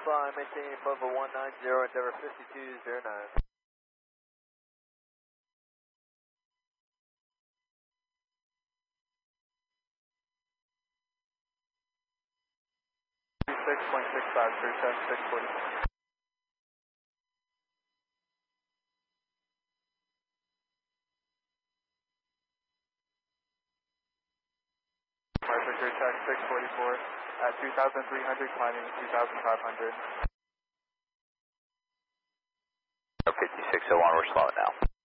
fly, maintaining level 190, Endeavor 5209. 6.65, clear check, 640. Martha, clear check, 644, at 2,300, climbing 2,500. 5601, we're slowing now.